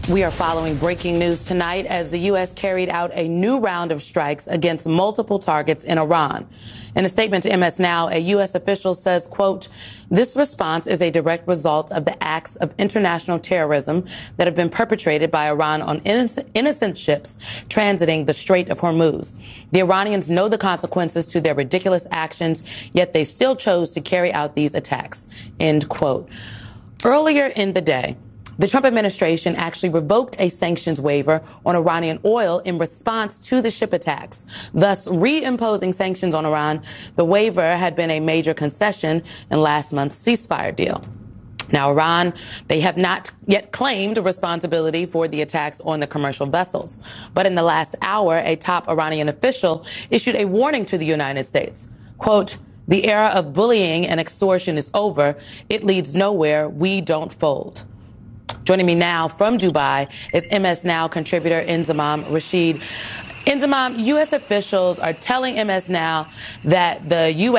We are following breaking news tonight as the U.S. carried out a new round of strikes against multiple targets in Iran. In a statement to MS Now, a U.S. official says, quote, "This response is a direct result of the acts of international terrorism that have been perpetrated by Iran on innocent ships transiting the Strait of Hormuz. The Iranians know the consequences to their ridiculous actions, yet they still chose to carry out these attacks," end quote. Earlier in the day, the Trump administration actually revoked a sanctions waiver on Iranian oil in response to the ship attacks, thus reimposing sanctions on Iran. The waiver had been a major concession in last month's ceasefire deal. Now, Iran, they have not yet claimed responsibility for the attacks on the commercial vessels. But in the last hour, a top Iranian official issued a warning to the United States. Quote, "The era of bullying and extortion is over. It leads nowhere. We don't fold." Joining me now from Dubai is MS Now contributor Inzamam Rashid. Inzamam, U.S. officials are telling MS Now that the U.S.